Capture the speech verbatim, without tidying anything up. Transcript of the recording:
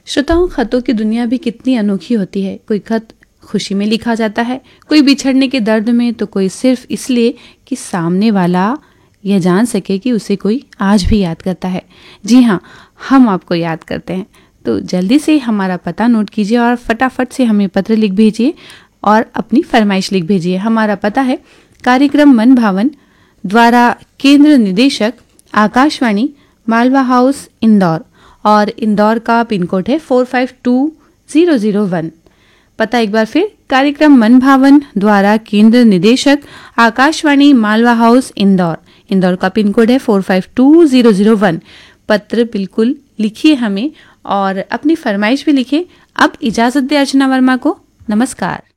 श्रोताओं, खतों की दुनिया भी कितनी अनोखी होती है। कोई खत खुशी में लिखा जाता है, कोई बिछड़ने के दर्द में, तो कोई सिर्फ इसलिए कि सामने वाला यह जान सके कि उसे कोई आज भी याद करता है। जी हाँ, हम आपको याद करते हैं। तो जल्दी से हमारा पता नोट कीजिए और फटाफट से हमें पत्र लिख भेजिए और अपनी फरमाइश लिख भेजिए। हमारा पता है कार्यक्रम मन भावन, द्वारा केंद्र निदेशक आकाशवाणी, मालवा हाउस, इंदौर, और इंदौर का पिन कोड है four five to zero zero one. पता एक बार फिर, कार्यक्रम मन भावन, द्वारा केंद्र निदेशक आकाशवाणी, मालवा हाउस, इंदौर, इंदौर का पिन कोड है four five to zero zero one. पत्र बिल्कुल लिखिए हमें और अपनी फरमाइश भी लिखिए। अब इजाजत दे अर्चना वर्मा को। नमस्कार।